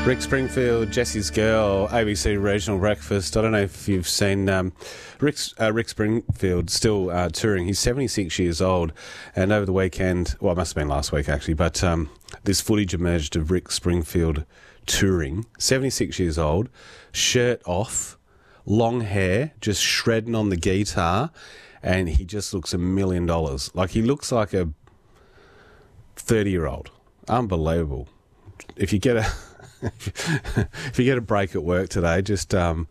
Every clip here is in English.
Rick Springfield, Jesse's Girl, ABC Regional Breakfast. I don't know if you've seen Rick Springfield still touring. He's 76 years old, and over the weekend, well, it must have been last week actually, but this footage emerged of Rick Springfield touring, 76 years old, shirt off, long hair, just shredding on the guitar, and he just looks $1 million. Like, he looks like a 30-year-old. Unbelievable. If you get a break at work today, just have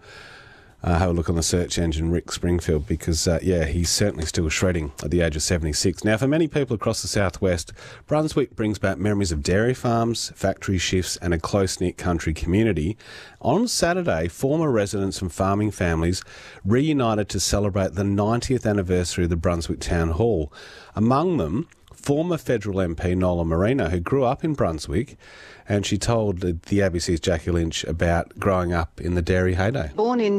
a look on the search engine, Rick Springfield, because, he's certainly still shredding at the age of 76. Now, for many people across the southwest, Brunswick brings back memories of dairy farms, factory shifts and a close-knit country community. On Saturday, former residents and farming families reunited to celebrate the 90th anniversary of the Brunswick Town Hall. Among them, former federal MP Nola Marino, who grew up in Brunswick, and she told the ABC's Jackie Lynch about growing up in the dairy heyday. Born in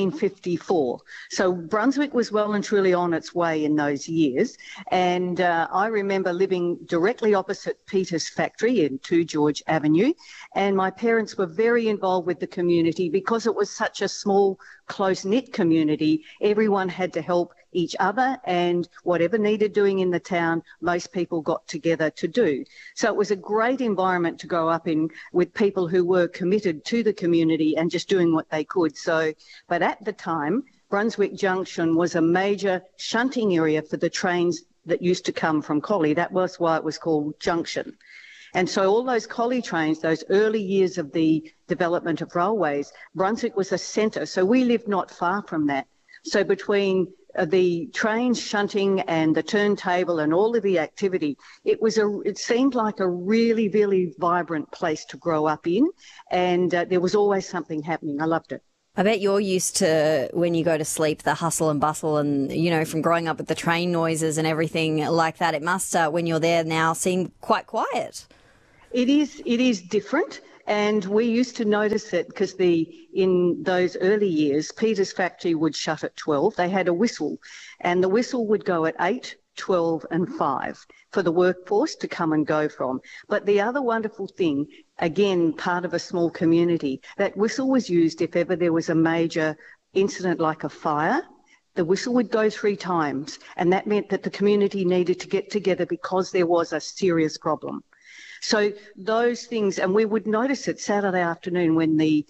1954, so Brunswick was well and truly on its way in those years, and I remember living directly opposite Peter's factory in 2 George Avenue, and my parents were very involved with the community because it was such a small, close-knit community. Everyone had to help each other, and whatever needed doing in the town, most people got together to do. So it was a great environment to grow up in, with people who were committed to the community and just doing what they could. But at the time, Brunswick Junction was a major shunting area for the trains that used to come from Collie. That was why it was called Junction. And so all those Collie trains, those early years of the development of railways, Brunswick was a centre. So we lived not far from that. So between the trains shunting and the turntable and all of the activity, it seemed like a really, really vibrant place to grow up in, and there was always something happening. I loved it. I bet you're used to, when you go to sleep, the hustle and bustle and, from growing up with the train noises and everything like that. It must, when you're there now, seem quite quiet. It is different. And we used to notice it because in those early years, Peter's factory would shut at 12. They had a whistle, and the whistle would go at 8, 12 and 5 for the workforce to come and go from. But the other wonderful thing, again, part of a small community, that whistle was used if ever there was a major incident like a fire. The whistle would go 3 times, and that meant that the community needed to get together because there was a serious problem. So those things, and we would notice it Saturday afternoon when the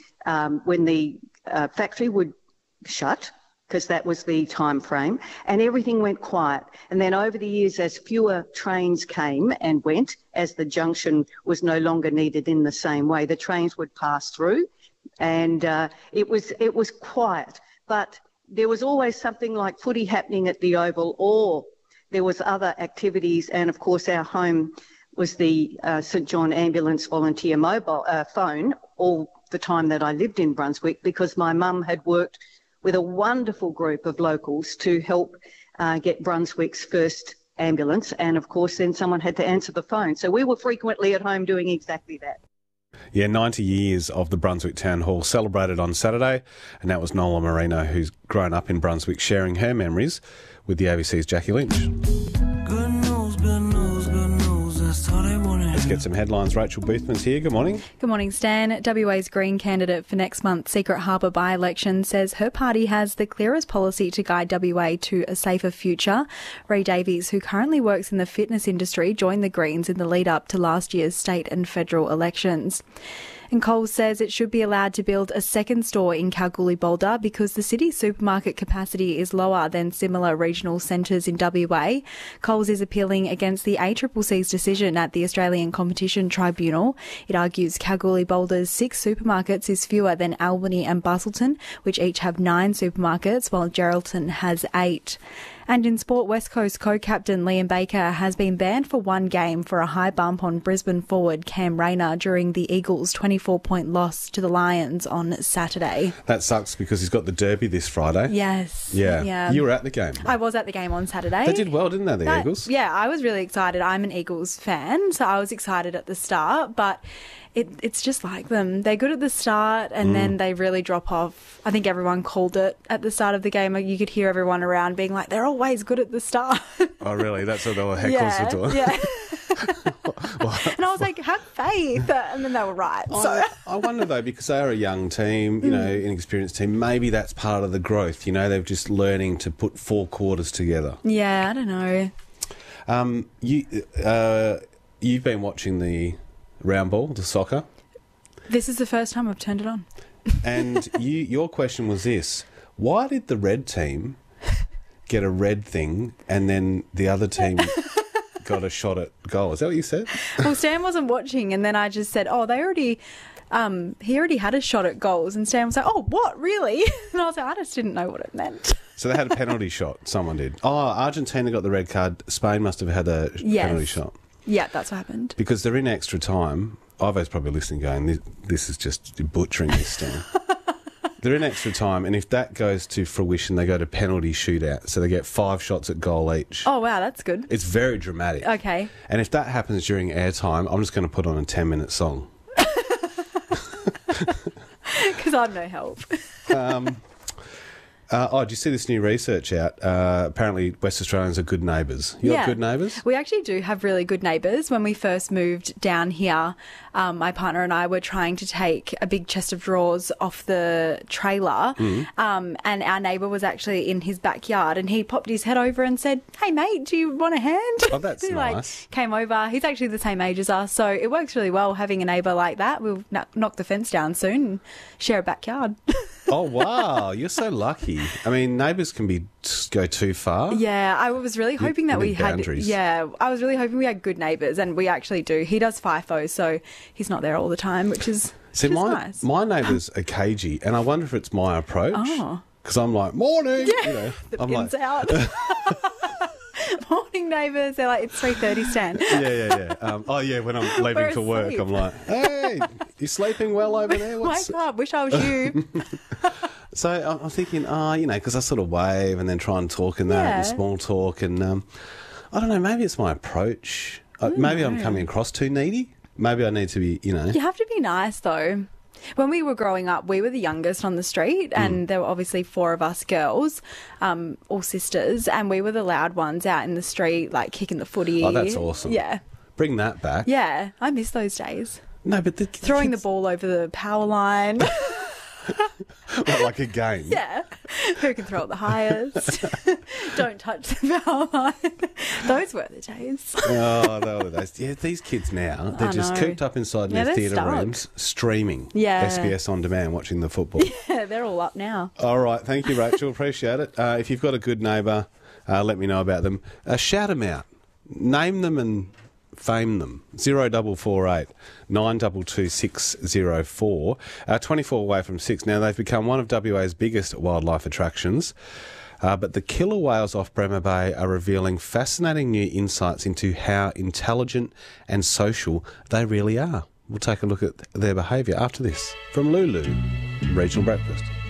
factory would shut, because that was the time frame, and everything went quiet. And then over the years, as fewer trains came and went, as the junction was no longer needed in the same way, the trains would pass through, and it was quiet. But there was always something like footy happening at the Oval, or there was other activities, and of course our home was the St John Ambulance Volunteer mobile phone all the time that I lived in Brunswick, because my mum had worked with a wonderful group of locals to help get Brunswick's first ambulance, and of course then someone had to answer the phone. So we were frequently at home doing exactly that. Yeah, 90 years of the Brunswick Town Hall celebrated on Saturday, and that was Nola Marino, who's grown up in Brunswick, sharing her memories with the ABC's Jackie Lynch. Good news, good news, good news. That's all they want to hear. Let's get some headlines. Rachel Boothman's here. Good morning. Good morning, Stan. WA's Green candidate for next month's Secret Harbour by-election says her party has the clearest policy to guide WA to a safer future. Ray Davies, who currently works in the fitness industry, joined the Greens in the lead-up to last year's state and federal elections. And Coles says it should be allowed to build a second store in Kalgoorlie-Boulder because the city's supermarket capacity is lower than similar regional centres in WA. Coles is appealing against the ACCC's decision at the Australian Competition Tribunal. It argues Kalgoorlie-Boulder's 6 supermarkets is fewer than Albany and Busselton, which each have 9 supermarkets, while Geraldton has 8. And in sport, West Coast co-captain Liam Baker has been banned for 1 game for a high bump on Brisbane forward Cam Rayner during the Eagles' 24-point loss to the Lions on Saturday. That sucks because he's got the Derby this Friday. Yes. Yeah. You were at the game. I was at the game on Saturday. They did well, didn't they, the Eagles? Yeah, I was really excited. I'm an Eagles fan, so I was excited at the start, but it's just like them. They're good at the start and then they really drop off. I think everyone called it at the start of the game. You could hear everyone around being like, they're always good at the start. Oh, really? That's what the heckles were doing? Yeah. And I was like, have faith. And then they were right. So I wonder, though, because they are a young team, you know, inexperienced team, maybe that's part of the growth. You know, they're just learning to put 4 quarters together. yeah, I don't know. You've been watching the round ball, the soccer, This is the first time I've turned it on. and your question was this: why did the red team get a red thing, and then the other team got a shot at goal? Is that what you said? Well, Stan wasn't watching, and then I just said, "Oh, they already." He already had a shot at goals, and Stan was like, "Oh, what, really?" And I was like, "I just didn't know what it meant." So they had a penalty shot. Someone did. Oh, Argentina got the red card. Spain must have had a penalty shot. Yeah, that's what happened. Because they're in extra time. Ivo's probably listening going, this is just butchering this, Stan. They're in extra time, and if that goes to fruition, they go to penalty shootout. So they get 5 shots at goal each. Oh, wow, that's good. It's very dramatic. Okay. And if that happens during airtime, I'm just going to put on a 10-minute song. Because I'm no help. Did you see this new research out? Apparently, West Australians are good neighbours. You got good neighbours? We actually do have really good neighbours. When we first moved down here, my partner and I were trying to take a big chest of drawers off the trailer, and our neighbour was actually in his backyard, and he popped his head over and said, "Hey, mate, do you want a hand?" Oh, that's he nice. came over. He's actually the same age as us, so it works really well having a neighbour like that. We'll knock the fence down soon and share a backyard. Oh, wow. You're so lucky. I mean, neighbours can go too far. Yeah, I was really hoping that you we need had. boundaries. Yeah, I was really hoping we had good neighbours, and we actually do. He does FIFO, so he's not there all the time, which is nice. My neighbours are cagey, and I wonder if it's my approach. Oh. Because I'm like, morning. Yeah, You know, the I'm pins like, out. Morning neighbours. They're like, it's 3:30, Stan. yeah. When I'm leaving We're for work, asleep. I'm like, hey, you sleeping well over there? Wake up! Wish I was you. So I'm thinking, because I sort of wave and then try and talk in that and Yeah. small talk, and I don't know, maybe it's my approach. Maybe I'm coming across too needy. Maybe I need to be, You have to be nice, though. When we were growing up, we were the youngest on the street, and there were obviously 4 of us girls, all sisters, and we were the loud ones out in the street, like kicking the footy. Oh, that's awesome. Yeah. Bring that back. Yeah, I miss those days. No, but Throwing the kids- ball over the power line. What, like a game. Yeah. Who can throw it the highest? Don't touch the power line. Those were the days. Oh, they were the days. Yeah, these kids now, they're I just know. cooped up inside Yeah, their they're theatre stuck. rooms, streaming Yeah. SBS On Demand, watching the football. Yeah, they're all up now. All right, thank you, Rachel. Appreciate it. If you've got a good neighbour, let me know about them. Shout them out. Name them and fame them. 0448 922 604. 24 away from 6. Now, they've become one of WA's biggest wildlife attractions. But the killer whales off Bremer Bay are revealing fascinating new insights into how intelligent and social they really are. We'll take a look at their behaviour after this from Lulu, Regional Breakfast.